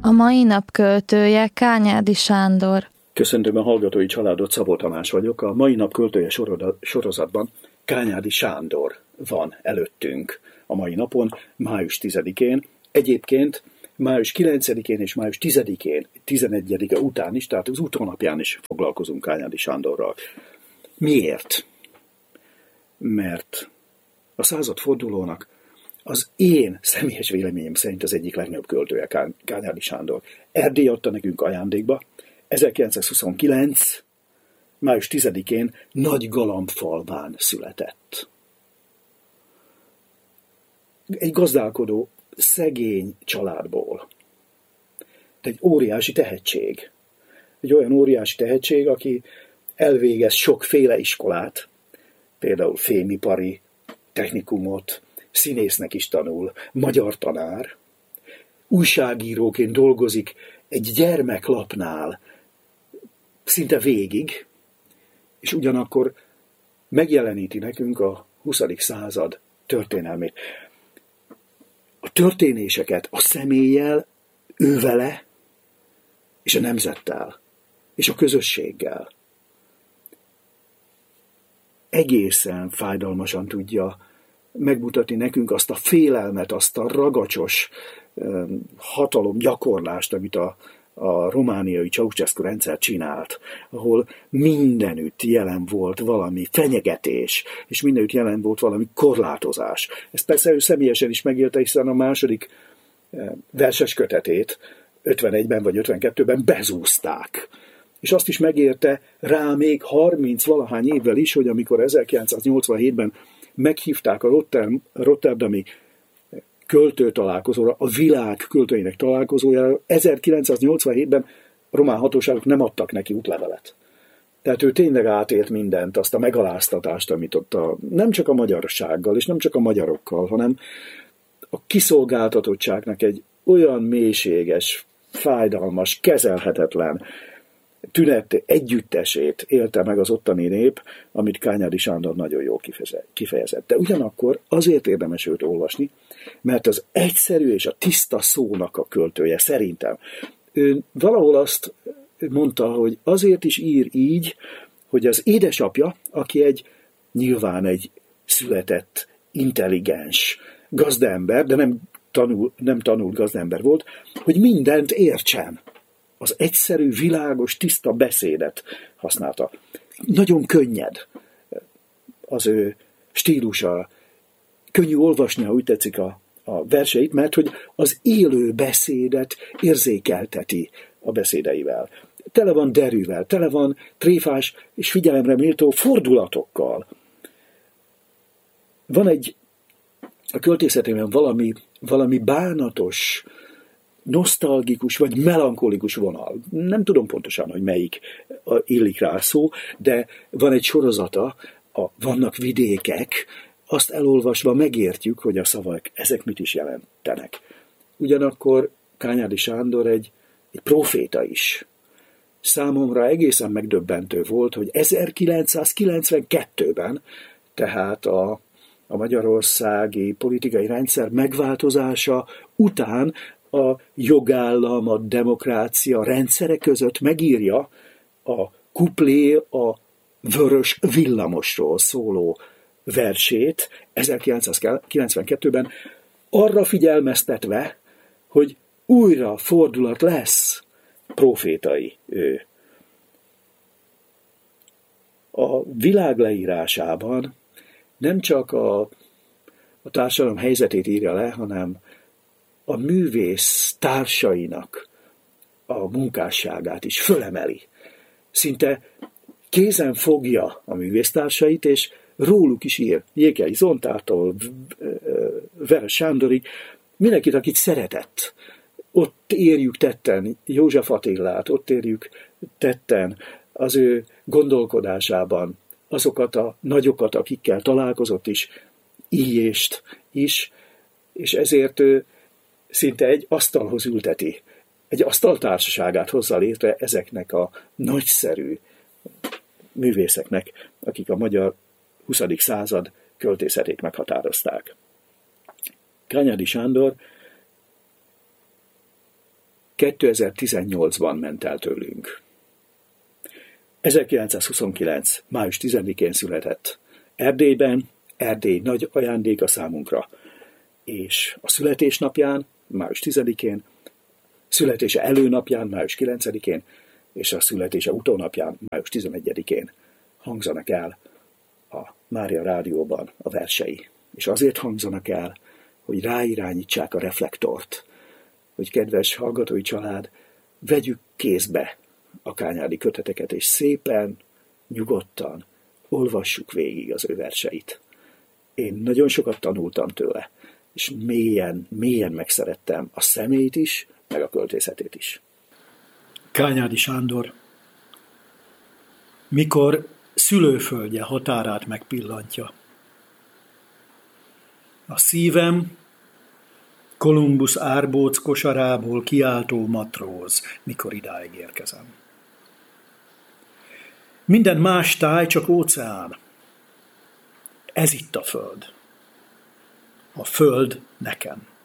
A mai nap költője Kányádi Sándor. Köszöntöm a hallgatói családot, Szabó Tamás vagyok. A mai nap költője sorozatban Kányádi Sándor van előttünk a mai napon, május 10-én. Egyébként május 9-én és május 10-én, 11-e után is, tehát az utónapján is foglalkozunk Kányádi Sándorral. Miért? Mert a századfordulónak az én személyes véleményem szerint az egyik legnagyobb költője Kányádi Sándor. Erdély adta nekünk ajándékba, 1929. május 10-én Nagygalambfalván született. Egy gazdálkodó, szegény családból. Egy óriási tehetség. Egy olyan óriási tehetség, aki elvégez sokféle iskolát, például fémipari technikumot, színésznek is tanul, magyar tanár, újságíróként dolgozik egy gyermeklapnál szinte végig, és ugyanakkor megjeleníti nekünk a 20. század történelmét. A történéseket a személlyel, ővele, és a nemzettel, és a közösséggel egészen fájdalmasan tudja megmutatni nekünk azt a félelmet, azt a ragacsos hatalomgyakorlást, amit a romániai Ceausescu rendszer csinált, ahol mindenütt jelen volt valami fenyegetés, és mindenütt jelen volt valami korlátozás. Ezt persze ő személyesen is megélte, hiszen a második verses kötetét 51-ben vagy 52-ben bezúzták. És azt is megérte rá még 30-valahány évvel is, hogy amikor 1987-ben meghívták a rotterdami költőtalálkozóra, a világ költőinek találkozójára, 1987-ben a román hatóságok nem adtak neki útlevelet. Tehát ő tényleg átélt mindent, azt a megaláztatást, amit ott nem csak a magyarsággal, és nem csak a magyarokkal, hanem a kiszolgáltatottságnak egy olyan mélységes, fájdalmas, kezelhetetlen tünet együttesét élte meg az ottani nép, amit Kányádi Sándor nagyon jól kifejezett. De ugyanakkor azért érdemes őt olvasni, mert az egyszerű és a tiszta szónak a költője szerintem. Ő valahol azt mondta, hogy azért is ír így, hogy az édesapja, aki nyilván egy született, intelligens gazdaember, de nem tanult gazdaember volt, hogy mindent értsen. Az egyszerű, világos, tiszta beszédet használta. Nagyon könnyed az ő stílusa. Könnyű olvasni, ha úgy tetszik a verseit, mert hogy az élő beszédet érzékelteti a beszédeivel. Tele van derűvel, tele van tréfás és figyelemre méltó fordulatokkal. Van a költészetében valami bánatos, nosztalgikus vagy melankolikus vonal. Nem tudom pontosan, hogy melyik illik rá szó, de van egy sorozata, Vannak vidékek, azt elolvasva megértjük, hogy a szavak ezek mit is jelentenek. Ugyanakkor Kányádi Sándor egy próféta is. Számomra egészen megdöbbentő volt, hogy 1992-ben, tehát a magyarországi politikai rendszer megváltozása után a jogállam, a demokrácia rendszere között megírja a kuplé a vörös villamosról szóló versét 1992-ben, arra figyelmeztetve, hogy újra fordulat lesz, profétai ő. A világ leírásában nem csak a társadalom helyzetét írja le, hanem a művész társainak a munkásságát is fölemeli. Szinte kézen fogja a művésztársait, és róluk is ír. Jékely Zontától Veres Sándorig, mindenkit, akit szeretett. Ott érjük tetten József Attilát, ott érjük tetten az ő gondolkodásában azokat a nagyokat, akikkel találkozott is, Illyést is, és ezért ő szinte egy asztalhoz ülteti, egy asztaltársaságát hozza létre ezeknek a nagyszerű művészeknek, akik a magyar 20. század költészetét meghatározták. Kányádi Sándor 2018-ban ment el tőlünk. 1929. május 10-én született Erdélyben, Erdély nagy ajándék a számunkra, és a születésnapján, május 10-én, születése előnapján, május 9-én, és a születése utónapján, május 11-én hangzanak el a Mária Rádióban a versei. És azért hangzanak el, hogy ráirányítsák a reflektort, hogy kedves hallgatói család, vegyük kézbe a Kányádi köteteket, és szépen, nyugodtan olvassuk végig az ő verseit. Én nagyon sokat tanultam tőle, és mélyen megszerettem a személyt is, meg a költészetét is. Kányádi Sándor, mikor szülőföldje határát megpillantja. A szívem Kolumbusz árbóc kosarából kiáltó matróz, mikor idáig érkezem. Minden más táj, csak óceán. Ez itt a föld. A föld nekem.